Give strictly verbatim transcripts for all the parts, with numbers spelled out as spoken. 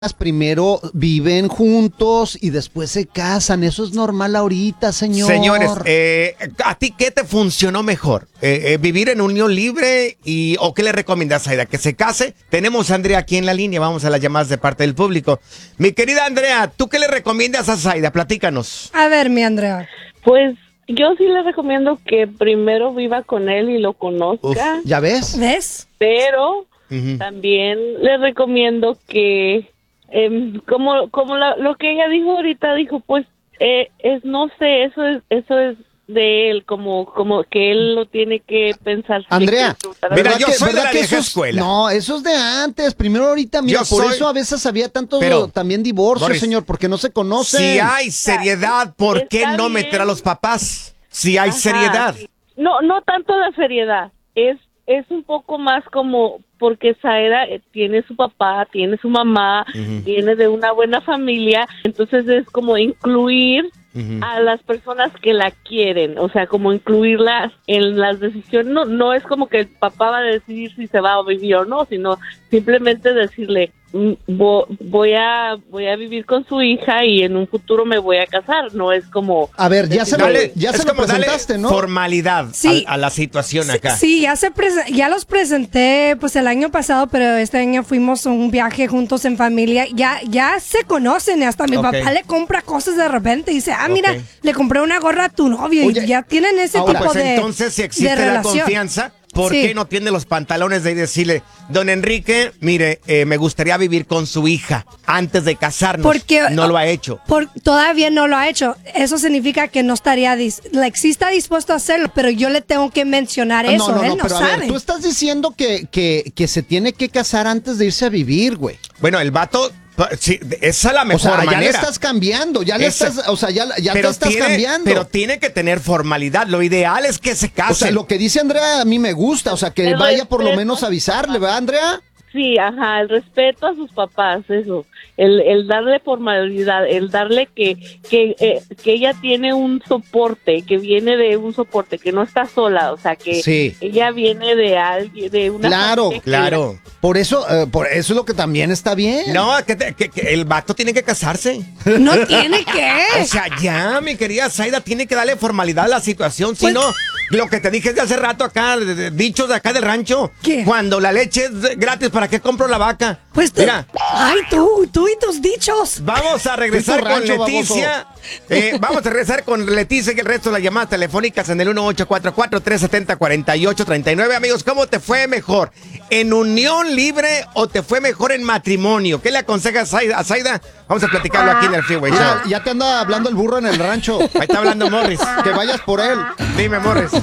primero viven juntos y después se casan. Eso es normal ahorita, señor. Señores, eh, ¿a ti qué te funcionó mejor? Eh, eh, ¿Vivir en unión libre y o qué le recomiendas, Aida? ¿Que se case? Tenemos a Andrea aquí en la línea. Vamos a las llamadas de parte del público. Mi querida Andrea, ¿tú qué le recomiendas a Zaida? Platícanos. A ver, mi Andrea. Pues yo sí le recomiendo que primero viva con él y lo conozca. Uf, ¿ya ves? ¿Ves? Pero Uh-huh. también le recomiendo que, eh, como como la, lo que ella dijo ahorita, dijo, pues, eh, es no sé, eso es eso es de él, como como que él lo tiene que pensar. Andrea, mira, yo que, soy de la que vieja eso es, escuela. No, eso es de antes. Primero ahorita, mira, Yo por soy- eso a veces había tantos Pero, también divorcios, Boris, señor, porque no se conocen. Si hay seriedad, ¿por Está qué no bien. meter a los papás? Si hay Ajá, seriedad. sí. No, no tanto la seriedad, es es un poco más como porque Zaida eh, tiene su papá, tiene su mamá, Ujú. viene de una buena familia, entonces es como incluir Ujú. a las personas que la quieren, o sea, como incluirla en las decisiones. No, no es como que el papá va a decidir si se va a vivir o no, sino simplemente decirle, mm, vo- voy a voy a vivir con su hija y en un futuro me voy a casar. No es como A ver, ya se lo, Dale, ya es se lo como darle presentaste, ¿no? formalidad Sí. a, a la situación Sí, acá. sí, ya, se prese- ya los presenté pues el año pasado, pero este año fuimos a un viaje juntos en familia. Ya ya se conocen, hasta mi Ok. papá le compra cosas de repente y dice, ah, mira, Ok. le compré una gorra a tu novio. Oye, Y ya tienen ese ahora, tipo Pues de entonces, si de existe la relación. confianza, ¿por Sí. qué no tiene los pantalones de decirle, don Enrique, mire, eh, me gustaría vivir con su hija antes de casarnos? Porque no lo ha hecho. Por, todavía no lo ha hecho. Eso significa que no estaría, dis- like, sí está dispuesto a hacerlo, pero yo le tengo que mencionar eso. no, no, Él no, no pero a sabe. ver, tú estás diciendo que, que, que se tiene que casar antes de irse a vivir, güey. Bueno, el vato, pa- sí, esa es la mejor O sea, ya manera. le estás cambiando, ya le Esa- estás, o sea, ya, ya te pero estás tiene, cambiando. Pero tiene que tener formalidad. Lo ideal es que se casen. O sea, lo que dice Andrea a mí me gusta, o sea, que El vaya por lo respeto menos a a sus avisarle, papás. ¿verdad, Andrea? Sí, ajá, el respeto a sus papás, eso, el, el darle formalidad, el darle que que, eh, que ella tiene un soporte, que viene de un soporte, que no está sola, o sea, que Sí. ella viene de alguien, de una Claro, familia que Claro. Por eso, eh, por eso es lo que también está bien. No, que, te- que- que el vato tiene que casarse. No tiene que. O sea, ya, mi querida Zaida, tiene que darle formalidad a la situación. Si Pues- no, lo que te dije de hace rato acá, de- de- dichos de acá del rancho. ¿Qué? Cuando la leche es de- gratis, ¿para qué compro la vaca? Pues tú, Mira, ay, tú, tú y tus dichos. vamos a regresar Es tu con rancho, Leticia. Eh, vamos a regresar con Leticia y el resto de las llamadas telefónicas en el uno ocho cuatro cuatro, tres siete cero, cuatro ocho tres nueve. Amigos, ¿cómo te fue mejor? ¿En unión libre o te fue mejor en matrimonio? ¿Qué le aconsejas a Zaida? A Zaida? Vamos a platicarlo aquí en el Freeway Show. Ya, ya te anda hablando el burro en el rancho. Ahí está hablando Morris. Que vayas por él. Dime, Morris.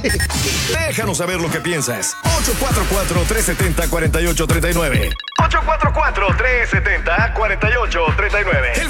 Déjanos saber lo que piensas. ocho cuatro cuatro, tres siete cero, cuatro ocho tres nueve. ocho cuatro cuatro, tres siete cero, cuatro ocho tres nueve. El